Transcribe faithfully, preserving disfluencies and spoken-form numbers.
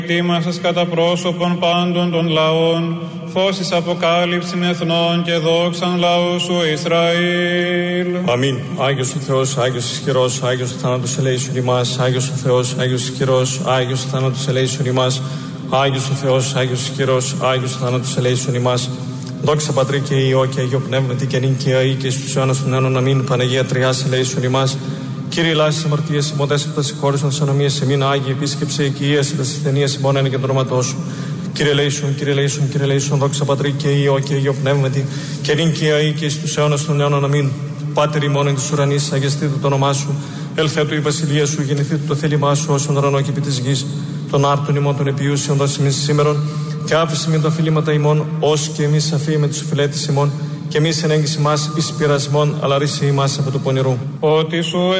Ετοίμασες κατά πρόσωπον πάντων των λαών, φως εις αποκάλυψην εθνών και δόξαν λαού σου Ισραήλ. Αμήν. Άγιος ο Θεός, Άγιος ισχυρός, Άγιος ο θάνατος ελέησον ημάς, Άγιος ο Θεός, Άγιος ισχυρός, Άγιος ο θάνατος ελέησον ημάς, Άγιος ο Θεός, Άγιος ισχυρός, Άγιος ο θάνατος ελέησον ημάς. Δόξα Πατρί και Υιό και Αγίο Πνεύματι και νυν και αεί και εις τους αιώνας των αιώνων. Αμήν. Παναγία Τριάς ελέησον ημάς. Κύριε Λάσης αμαρτίες ημών, δέσποτα συγχώρησον τις ανομίες εμήν, Άγιοι επίσκεψε οικίες, τις ασθενείες ημών είναι και το όνοματό σου. Κύριε Λέησον, Κύριε Λέησον, Κύριε Λέησον, δόξα Πατρί και Υιό και Αγίο Πνεύματι και νυν και αεί και εις τους αιώνας των αιώνων. Αμήν. Πάτερ ημών εν της ουρανής, αγιαστήτω το όνομά σου, ελθέτω η βασιλεία σου, γεννηθήτω το θέλημά σου, όσον ουρανό και επί της γης, των άρτων ημών των επιούσιων δώσει μη σήμερον, και άφησε μην τα φιλήματα ημών, ως και εμείς αφήμε τους φιλέτες ημών, και εμείς ενέγγιση μας εις πειρασμών, αλλά ρίσε ημάς από του πονηρού. Ότι σου